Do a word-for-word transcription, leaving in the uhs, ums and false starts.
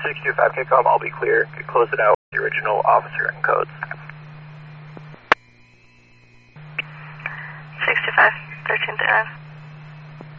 six two five K com, I'll be clear. Could close it out with the original officer and codes. six two five, thirteen thirty-nine.